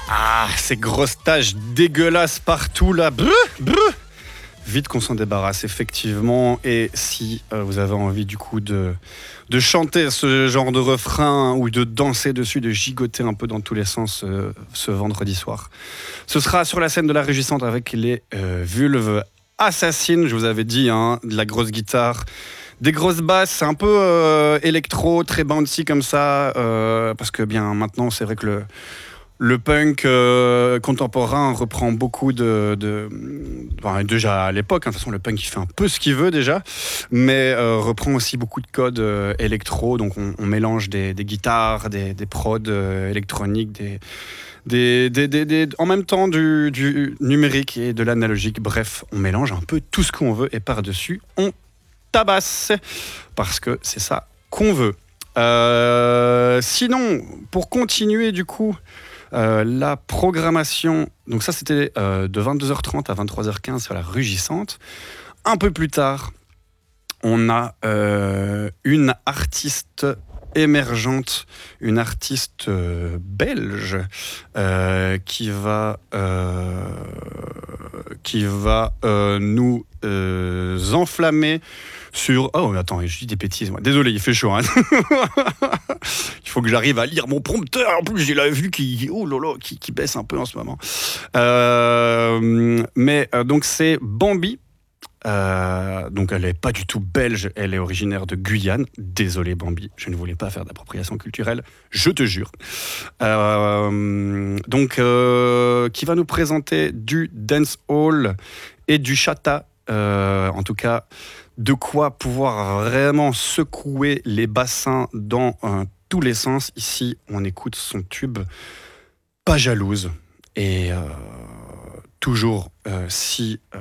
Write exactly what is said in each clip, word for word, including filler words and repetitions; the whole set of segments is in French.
Ah, ces grosses taches dégueulasses partout là. Brrr, brrr. Vite qu'on s'en débarrasse, effectivement. Et si euh, vous avez envie du coup de, de chanter ce genre de refrain ou de danser dessus, de gigoter un peu dans tous les sens euh, ce vendredi soir, ce sera sur la scène de la Rugissante avec les euh, Vulves Assassines. Je vous avais dit, hein, de la grosse guitare, des grosses basses, c'est un peu euh, électro, très bouncy comme ça. Euh, parce que bien maintenant, c'est vrai que le... Le punk euh, contemporain reprend beaucoup de... de enfin, déjà à l'époque, hein, de toute façon le punk il fait un peu ce qu'il veut déjà, mais euh, reprend aussi beaucoup de codes euh, électro, donc on, on mélange des, des guitares, des, des prods euh, électroniques, des, des, des, des, des, en même temps du, du numérique et de l'analogique, bref, on mélange un peu tout ce qu'on veut et par-dessus on tabasse, parce que c'est ça qu'on veut. Euh, sinon, pour continuer du coup, Euh, la programmation, donc ça c'était euh, de vingt-deux heures trente à vingt-trois heures quinze sur la Rugissante. Un peu plus tard, on a euh, une artiste émergente, une artiste euh, belge euh, qui va, euh, qui va euh, nous euh, enflammer sur... Oh, attends, je dis des bêtises, moi. Désolé, il fait chaud. Hein. Il faut que j'arrive à lire mon prompteur. En plus, j'ai la vue qui, oh là là, qui, qui baisse un peu en ce moment. Euh, mais euh, donc, c'est Bambi. Euh, donc, elle n'est pas du tout belge. Elle est originaire de Guyane. Désolé, Bambi. Je ne voulais pas faire d'appropriation culturelle. Je te jure. Euh, donc, euh, qui va nous présenter du dancehall et du chata. Euh, en tout cas, de quoi pouvoir vraiment secouer les bassins dans euh, tous les sens. Ici, on écoute son tube Pas jalouse. Et euh, toujours, euh, si, euh,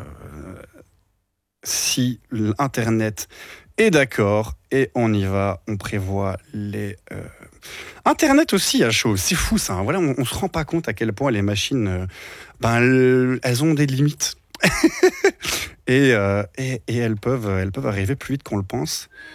si l'Internet est d'accord, et on y va, on prévoit les... Euh... Internet aussi a chaud, c'est fou ça. Hein. Voilà, on ne se rend pas compte à quel point les machines, euh, ben, elles ont des limites. et, euh, et, et elles, peuvent, elles peuvent arriver plus vite qu'on le pense.